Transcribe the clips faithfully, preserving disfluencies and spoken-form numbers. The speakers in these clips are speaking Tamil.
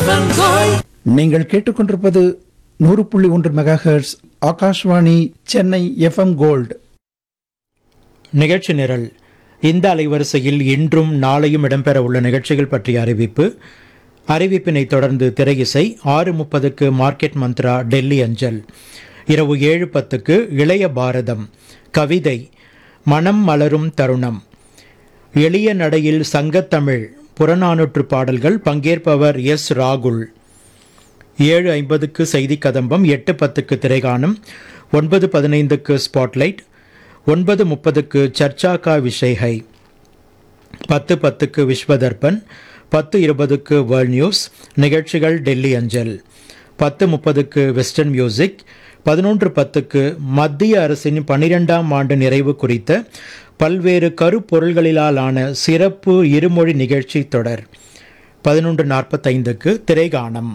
நீங்கள் கேட்டுக்கொண்டிருப்பது நூறு புள்ளி ஒன்று mega hertz Akashvani Chennai FM gold. நிகழ்ச்சி நிரல். இந்த அலைவரிசையில் இன்றும் நாளையும் இடம்பெற உள்ள நிகழ்ச்சிகள் பற்றிய அறிவிப்பு. அறிவிப்பினை தொடர்ந்து திரையிசை. ஆறு முப்பதுக்கு மார்க்கெட் மந்த்ரா டெல்லி அஞ்சல். இரவு ஏழு பத்துக்கு இளைய பாரதம் கவிதை மனம் மலரும் தருணம். எளிய நடையில் சங்கத்தமிழ் புறநானூற்று பாடல்கள். பங்கேற்பவர் எஸ் ராகுல். ஏழு ஐம்பதுக்கு செய்தி கதம்பம். எட்டு பத்துக்கு திரைகாணும். ஒன்பது பதினைந்துக்கு ஸ்பாட்லைட். ஒன்பது முப்பதுக்கு சர்ச்சா கா விஷய். பத்து பத்துக்கு விஸ்வதர்பன். பத்து இருபதுக்கு வேர்ல்ட் நியூஸ். நிகழ்ச்சிகள் டெல்லி அஞ்சல். பத்து முப்பதுக்கு வெஸ்டர்ன் மியூசிக். பதினொன்று பத்துக்கு மத்திய அரசின் பன்னிரெண்டாம் ஆண்டு நிறைவு குறித்த பல்வேறு கருப்பொருள்களிலான சிறப்பு இருமொழி நிகழ்ச்சி தொடர். பதினொன்று நாற்பத்தைந்துக்கு திரைகானம்.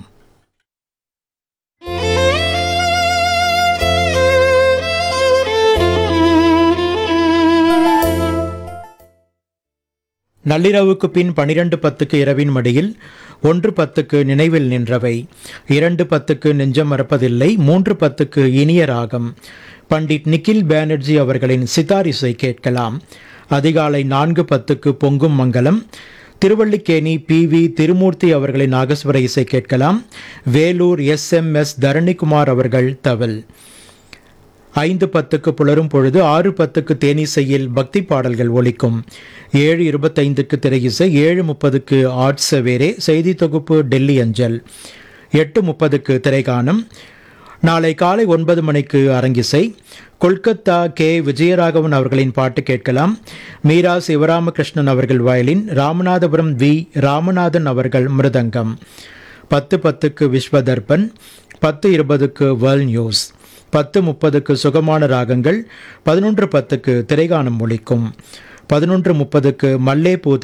நள்ளிரவுக்கு பின் பனிரெண்டு பத்துக்கு இரவின் மடியில். ஒன்று பத்துக்கு நினைவில் நின்றவை. இரண்டு பத்துக்கு நெஞ்சம் மறப்பதில்லை. மூன்று பத்துக்கு இனிய ராகம். பண்டிட் நிக்கில் பானர்ஜி அவர்களின் சிதார் இசை கேட்கலாம். அதிகாலை நான்கு பத்துக்கு பொங்கும் மங்கலம். திருவள்ளிக்கேணி பி வி திருமூர்த்தி அவர்களின் நாகஸ்வர இசை கேட்கலாம். Vellore S M S Dharanikumar அவர்கள் தவில். ஐந்து பத்துக்கு புலரும் பொழுது. ஆறு பத்துக்கு தேனிசையில் பக்தி பாடல்கள் ஒலிக்கும். ஏழு இருபத்தைந்துக்கு திரையிசை. ஏழு முப்பதுக்கு ஆட்சவேரே செய்தி தொகுப்பு டெல்லி அஞ்சல். எட்டு முப்பதுக்கு திரைகானம். நாளை காலை ஒன்பது மணிக்கு அரங்கிசை. கொல்கத்தா கே விஜயராகவன் அவர்களின் பாட்டு கேட்கலாம். மீரா சிவராமகிருஷ்ணன் அவர்கள் வயலின். ராமநாதபுரம் வி ராமநாதன் அவர்கள் மிருதங்கம். பத்து பத்துக்கு விஸ்வதர்பன். பத்து இருபதுக்கு வேர்ல்ட் நியூஸ். பத்து முப்பதுக்கு சுகமான ராகங்கள். பதினொன்று பத்துக்கு திரைகானம் ஒலிக்கும். பதினொன்று முப்பதுக்கு மல்லேபூ